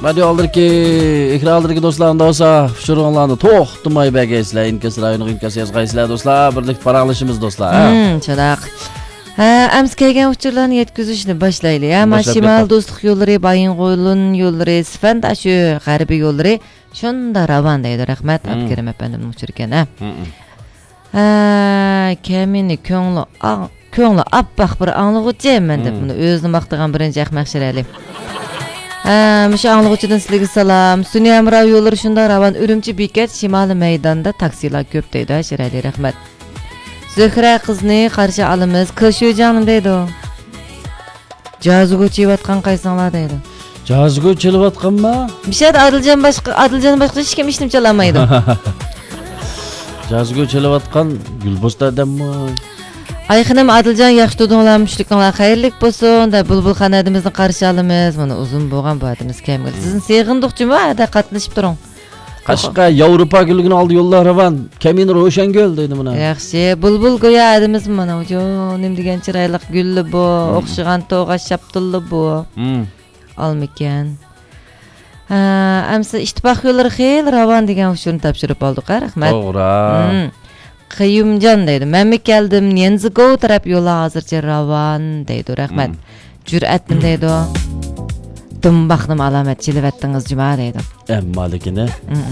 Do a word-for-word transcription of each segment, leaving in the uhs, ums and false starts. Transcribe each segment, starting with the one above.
Radio aldırki, ekran aldırki dostlarım da olsa, şurunlarını toxtumay bəgəysizlər, İnkəs rayonu İnkəs yazğaysizlər dostlar, birlik paraqlaşımız dostlar. Hmm, çadaq. Ha, əms kəlgən uçurlarını yetküzüşünü başlaylı. Ama şimal dostluq yolları, bayın qoyulun yolları, Sifandaşı, Qərbi yolları, şunda ravan deydi, rəhmət, Abkerim əpəndim uçurken. Ha, kəmini könglu, könglu abbaq bir anlığı cəm mən də bunu özünü maqtığan birinci əxməqşirəli. Ha, müş anlığı uçudun sizligi salam. Süniyam rav yolları şunda ravan Ürümçi Biket Şimalı meydanda taksiler köp deydi, şirəli, rəhmət. Zöhre kızını karşı alımız, kılışıyor canım deydi o. Cazıgı çivatkan kaysanlar deydi. Cazıgı çivatkan mı? Bir şey de Adılcan başka, Adılcan'ın başka hiç kim iştim çalamaydı. Cazıgı çivatkan Gülbostar'dan mı? Ayxınım Adılcan yaxşı tudunlamışlıklar hayırlık bolsun da bulbul kanadımızın karşı alımız. Bunu uzun boğan bu adımız kemgil. Sizin seyğindiqçı mı? Da katlaşıp durun. Qaşqa Avropa gülügün aldı yollar ravan. Kemin Roşan göl deydi buna. Yaxşı, bulbul goya adımız mana o nim degen çıraylık güllü bu, oqşıgan toğa şaptıllı bu. Hmm. Almıken. Ha, amsa ittifaq yolları xeyl ravan degen uçurunu tapşırıp aldık, rəhmət. Doğru. Qıyımcan deydi. Mən mi gəldim, Nenzigo taraf yola hazırca ravan deydi, rəhmət. Cürətlim deydi o. Dımbaqdım alamet çilivettiniz cuma deydi. Emmalikine.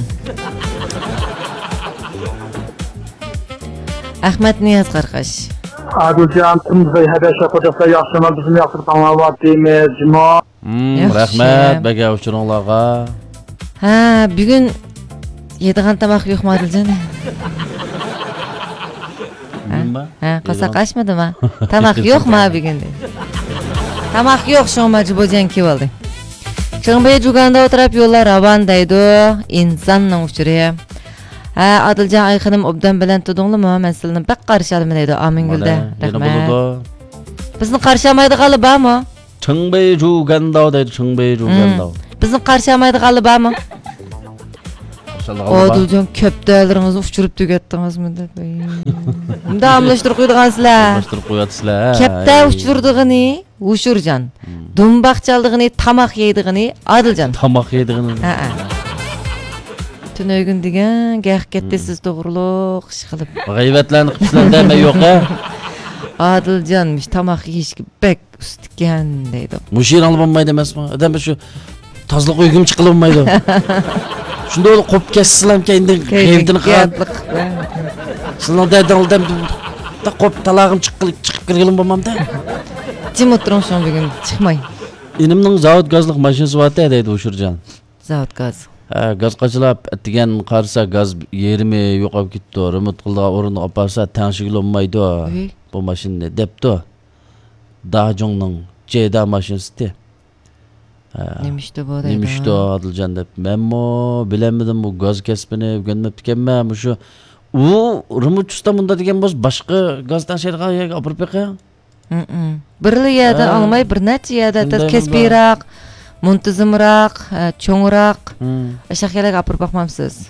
Ahmet Niyaz Qarqaş. Adılcan tımızda həbəşə qocaqda yaxşıman bizim yaxşıqdanlar var deyimiz cuma. Rəhmət bəgə uçurunlarga. Ha, bugün yediğen tamaq yox mu Adılcan? Ha, qasa qaşmadı mı? Tamaq yox mu bugün? Tamaq yox şoğma cübocan ki oldu. Çığınbaya cuganda oturap yollar ravan deydi, insanla uçuruyor. Ha, Adılcan Ayxınım obdan bilen tudunlu mu? Mən silinin pek qarşalımı deydi, amin gülde. Rəhmət. Bizini qarşamaydı qalıba mı? Çığınbaya cuganda deydi, çığınbaya cuganda. Bizini qarşamaydı qalıba mı? Adılcan köpdələrinizi uçurup tügettiniz mi dedi. Şimdi amlaştırıp koyduğun sizler. Amlaştırıp koyduğun sizler. Köpdə uçurduğunu uçurcan. Dumbaq çaldığını, tamaq yediğini Adılcan. Tamaq yediğini. Tün öygün degen, gəq kettesiz doğruluq, şıqılıb. Gayvetlerini qıpsılan deme yok ha. Adılcanmış, tamaq yiyişki bek üstüken deydi. Muşir alıp olmaydı demez mi? Adam şu tazlık uygum çıkılıp olmaydı. Şunda onu kop kessizlam kendin keyfdini qat. Şundan dadaldan da kop talağım çıkıp çıkıp kirgilin bolmam da. Cim oturun şun bugün çıkmay. Inimning zavod gazlık maşinasi var deydi Ushurjan. Zavod gaz. Ha, gaz qaçılap ettigen qarsa gaz yerimi yo'qolib ketdi. Remont qildigan o'rinni oparsa tangshigil olmaydi. Bu mashina debdi. Dajongning Jeda mashinasi. Nemişdi bu deydi. Nemişdi Adılcan deb. Menmo bilemedim bu gaz kesbini o'rganmabdi ekanman. Shu u remont ustamında degan bo'z boshqa gaz tashiydigan olib qo'ygan. Bir yerden almay bir neçe yerden kesbeyrak, muntazamrak, çoğurak, aşağıya apır bakmamsız.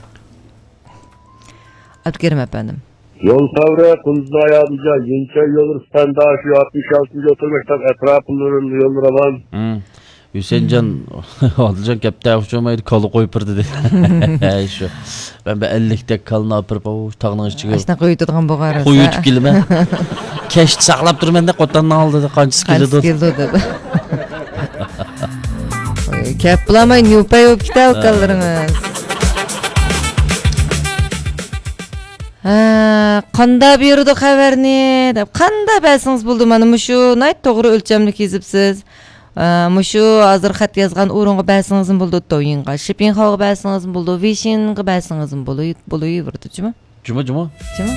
Abkerim efendim. Yol savra Kunduzlu Ayadılca, Yeniçay yolu standart altmış altıncı otomektep etrafının yol ravan. Hüseyincan Adılcan kapta uçamaydı kalı koyup dedi. Şu ben bir ellikte kalını apırıp o tağının içine. Aşna koyutduğun bu qarası. Koyutup kelime. Keşt saqlap durmanda da qotandan aldı qançısı keldi. Qançısı keldi dedi. Kep bulamay nüpay op kitab qallarınız. Ha, qanda berdi xabarni deb qanda bilsiniz buldu mana mushu nayt to'g'ri o'lchamlik yezibsiz. Mushu hozir xat yozgan o'ringa bilsingizmi buldu to'yinga. Shipping hog'i bilsingizmi buldu, vishinga bilsingizmi buldu, buluverdi, juma? Juma juma. Juma.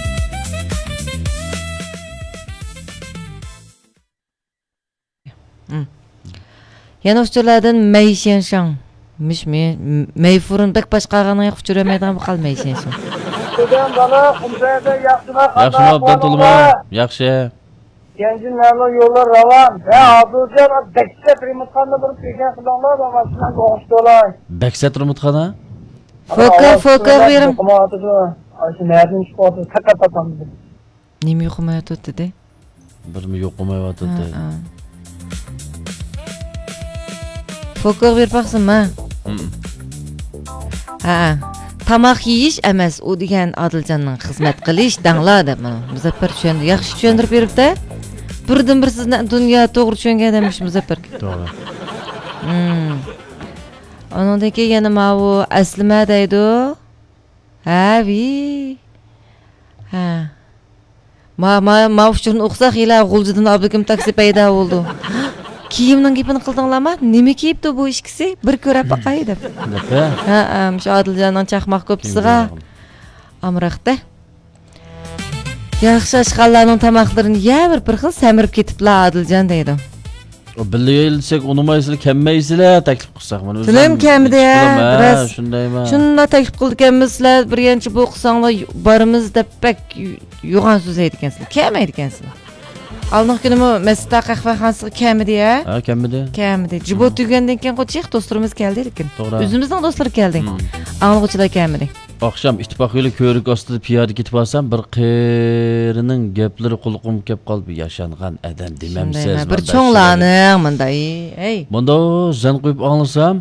Yana uçurlardan Meyşenşan. Miş mi? Meyfurun bek başqağanı uçuramaydan bu qal Meyşenşan. Dedim bana kumsayda yaxşılar Yaxşı obdan tolma. Yaxşı. Gençin memnun yollar ravan. Ya Adılcan Bekset remontxana bir peşen qılanlar var. Şundan doğuşdular. Bekset remontxana? Foka foka verim. Ayşe nereden çıktı? Takat atamdı. Nemi yo'qmay dedi? Bir mi yo'qmay o'tdi. Foka ver baxsınma. Ha, tamaq yeyish emas, u degan Odiljonning xizmat qilish dangla deb mana Muzaffar tushundi. Yaxshi tushuntirib beribdi. Birdan bir sizni dunyo to'g'ri tushungan demiş Muzaffar. To'g'ri. Hmm. Ondan keyin yana mavu aslima deydi. Ha, vi. Ha. Ma ma ma uchun o'qsaq ila g'uljidan Abdukim taksi paydo bo'ldi. Kiyimning gapini qildinglarmi? Nima kiyibdi bu ishkisi? Bir ko'rib baqay deb. Ha, o'sha Odiljonning chaqmoq ko'pisiga amraqda. Yaxshi ashqallarning tamoqlarini ya bir bir xil samirib ketiblar Odiljon deydi. O birga yilsak unamaysizlar, kelmaysizlar taklif qilsak mana o'zim. Tilim kamida biraz shundaymi? Shunda taklif qilganmiz sizlar birinchi bu qilsanglar borimiz deb bak yo'g'on so'z aytgansizlar. Kelmaydi ekansizlar. Alnıq günümü Mesut'a qahvaxonasiga kelmidi ya? Ha, kelmidi. Kelmidi. Jibo tugandan keyin qo'chiq do'stlarimiz keldi lekin. To'g'ri. O'zimizning do'stlar keldi. Anglag'uchilar kelmidi. Oqsham ittifoq yo'li ko'rik ostida piyoda ketib olsam, bir qerining gaplari qulqum kelib qolib yashangan adam demamsiz. Bir cho'nglarning bunday, ey. Bunda zan qo'yib anglasam.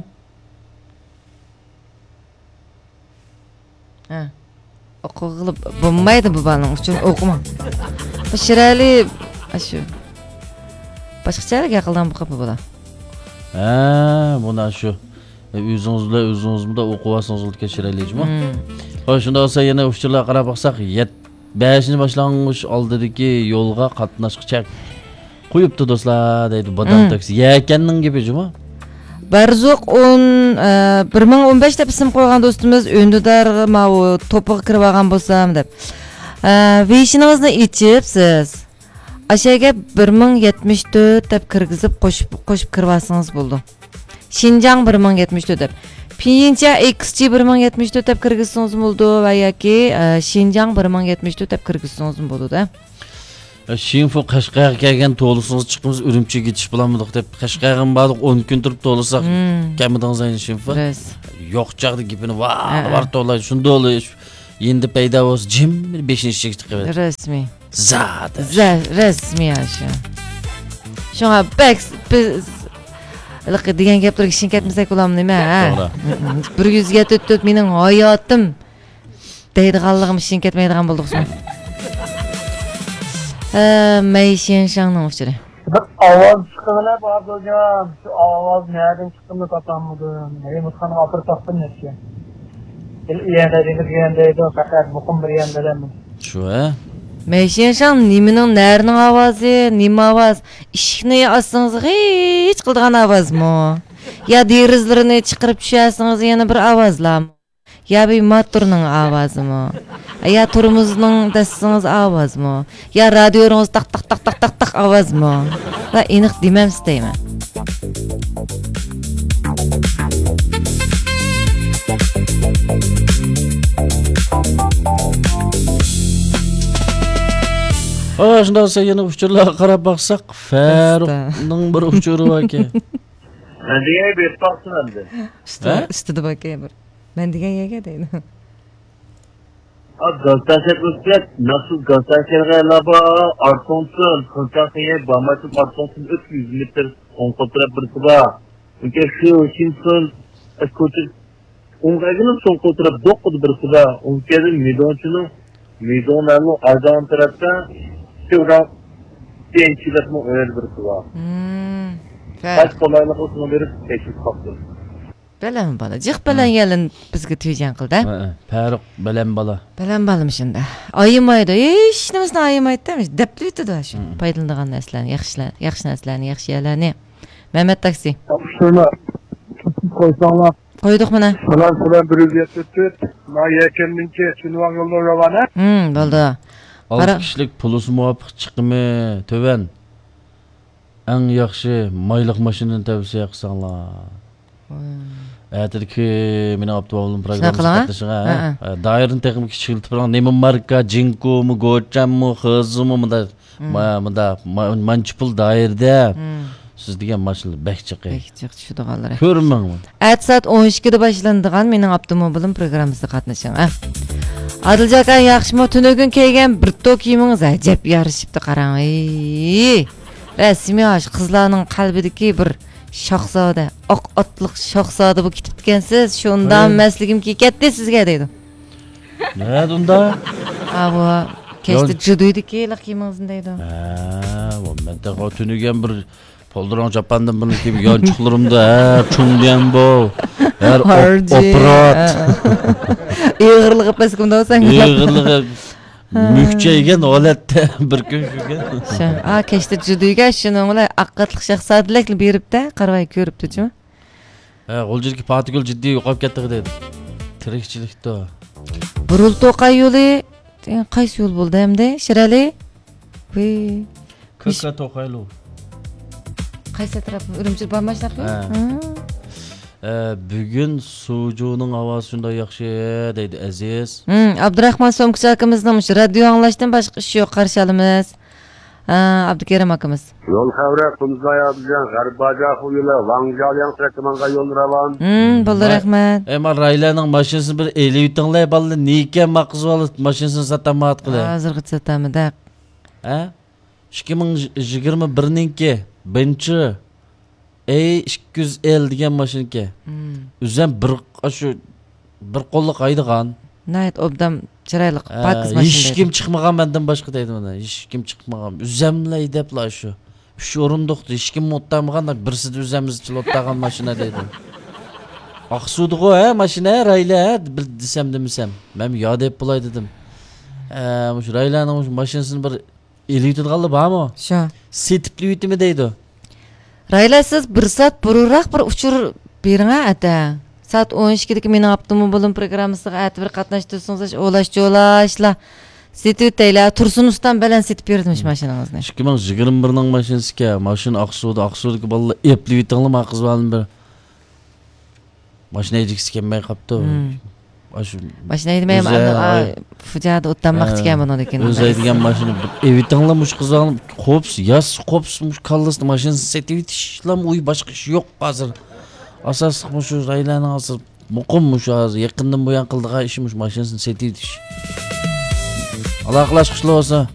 Ha. O'qilib bo'lmaydi bu balning uchun o'qima. Shirali Aşu. Başqachalarga qildan bu qapı bo'la. Ha, buna shu. O'zingizda o'zingizda o'qiyapsizlar kechiraylikmi? Xo'sh, shunda olsa yana uchurlar qarab baqsaq, beshinchi boshlang'ich oldidagi yo'lga qatnashqcha qo'yibdi do'stlar, deydi Bodam taksi. Yakanning gapi-jimi? Barzuq o'n bir ming o'n besh deb ism qo'ygan do'stimiz Öndüdar mau to'piga kirib olgan bo'lsam deb. Veyishingizni ichib siz Aşağıya bir ming yetmish to'rt deb kirgizib qo'shib qo'shib kirvasangiz bo'ldi. Xinjiang bir ming yetmish to'rt deb. Pinyincha X G bir ming yetmish to'rt deb kirgizsangiz bo'ldi va yoki Xinjiang bir ming yetmish to'rt deb kirgizsangiz bo'ldi-da. Shinfu Qashqarga kelgan to'liqsiz chiqimiz Urumchiga ketish bilanmidik deb Qashqarga bordik o'n kun turib to'lisak kamidingiz ayni Shinfu. Yo'q chaqdi gapini var var to'lay shunda o'lish. Endi paydo bo'lsa jim beshinchi chiqib qoladi. Rasmiy. Zat. Zat rasmiy ashu. Shunga bak biz liq degan gaplarga shin ketmasak bo'ladimi nima? To'g'ri. bir yuz ga to'rt to'rt mening hayotim deydiganligim shin ketmaydigan bo'ldik-mi? Ha, Meyshen Shangning uchiri. Bir ovoz chiqiblar Abduljon. Shu ovoz nereden chiqdimi topamadim. Mehmonxona opir topdim necha. Yana degandaydi, faqat muqim bir yandalarmi? Shu, ha? Meyshen Shang nimaning narining ovozi, nima ovoz? Eshikni ochsangiz hech qildigan ovozmi? Ya derizlarini chiqarib tushasangiz yana bir ovozlarmi? Ya bir motorning ovozimi? Ya turmuzning dastangiz ovozmi? Ya radioningiz taq taq taq taq taq taq ovozmi? Va aniq demam istayman. Ha, shunda olsa yana uchurlarga qarab baqsaq, Faruqning bir uchuri bor ekan. Men degan bir taqsin endi. Ustida bor ekan bir. Men degan yerga deydi. Az Galatasaray nasıl Galatasaray'a laba Artonsun, Galatasaray'a Bamat'ın Artonsun üç yüz metre on kontra bir sıva. Çünkü şu Şimson eskoçu Ungagının son kontra dokuz bir sıva. Ungagının Midonçu'nun Midon'un Ardahan tarafta şuradan gençleşme öyle bir sıva. Kaç kolaylık olsun verip teşvik kaptı. Bilen bala, jiq bilan yalin bizga tuygan qildi. Ha, Faruq bilan bala. Bilan balam shunda. Ayimaydi, hech nimasini ayimaydi, deplaydi shu. Foydalanadigan narsalarni, yaxshilar, yaxshi narsalarni, yaxshi yerlarni. Mehmet taksi. Şuna koysanlar. Qo'ydik mana. Falan falan bir yuz yetmish to'rt. Ma yakanninki Şunvan yolda ravana. Hmm, bo'ldi. olti kishilik pulus muvofiq chiqimi to'van. Eng yaxshi mayliq mashinani tavsiya qilsanglar. Әтіркі менің аптуалым программасы қатышыға. Дайырын тәқім кішілті тұрған немін марка, жинку му, гочам му, хызы му, мұнда манчыпыл дайырда. Siz degan mashina bak chiqay. Bak chiq tushadiganlar. Ko'rmangmi? At soat o'n ikkida boshlanadigan mening avtomobilim programmasida qatnashing. Adiljon aka, yaxshimi? Tunugun kelgan bir to kiyimingiz ajab yarishibdi qarang. Ey! Rasmiy ash qizlarning qalbidagi bir Şahzoda, oq otliq Şahzoda bu ketib ekansiz. Shundan masligim ketdi sizga deydi. Ne unda? Ha bu kechdi juduydi kela kiymingizni deydi. Ha, bu menda xotinigan bir poldiron chapandim buni kiyib yonchiqlarimda, ha, chungdan bu. Her operat. Ig'irligi paskumda olsang. Ig'irligi mükçeygen holatda bir kun shuga. Ha, kechdi juduyga shuni ular haqiqatli Shahzodalikni beribdi, qarabay ko'ribdi-chi. Ha, G'uljirki Patigul jiddiy yo'qolib ketdi dedi. Tirikchilikda. Burul to'qay yo'li qaysi yo'l bo'ldi endi? Shirali? Voy. Ko'kka to'qaylu. Qaysi taraf? Urumchi bormaslar-ku? Bugun Sujuning ovozi shunday yaxshi deydi Aziz. Hmm, Abdurahmon Somkichi akamizni radio anglashdan boshqa ish yo'q, qarshi olamiz. Ha, Abdukarim akamiz. Yol xavra Qumzaya bilan G'arbaja yo'li Vangjaliyan Trakmanga yo'l ravon. Hmm, bo'ldi rahmat. Ema Raylaning mashinasini bir elib tinglar balli nekan maqsad olib mashinasini satamat qiladi. Hozirgacha satamida. Ha? ikki ming yigirma birninki birinchi ey ikki yuz ellik degan mashinka. O'zim bir shu bir qo'lliq aydigan. Nayt obdam chiroyli pakiz mashina. Hech kim chiqmagan mendan boshqa deydi mana. Hech kim chiqmagan. O'zimlay deblar shu. Shu o'rindiqda hech kim o'tamagan, birsida o'zimiz chilotdagan mashina deydi. Aqsudigo ha mashina Rayla bir desam demisam. Men yo deb bo'lay dedim. Ha, shu Raylaning shu mashinasini bir elitidganlar bormi? Shu. Setipli yutimi deydi. Rayla siz bir soat burunroq bir uchur bering ata. Soat o'n ikkidagi meni avtomobilim programmasiga at bir qatnashtirsangiz, o'lash jo'lashlar. Setitaylar Tursun ustam bilan setib berdim mashinangizni. ikki ming yigirma birning mashinasiga, mashina Aqsuda, Aqsudagi bolalar epli yutinglar maqsad bilan bir mashina ejikisi kelmay qopdi. Shu mashina edmay fujada o'ttanmoqchi ekan buni lekin. O'zaydigan mashina evitinglar mush qizlarni qo'ps, yas qo'ps mush kallasni mashinasini setib yetishlam uy boshqa ish yo'q hozir. Asosiy shu Raylaning hozir muqim mush hozir yaqindan buyon qildigan ishimiz mashinasini setib yetish. Alloh qilashqishlar olsa.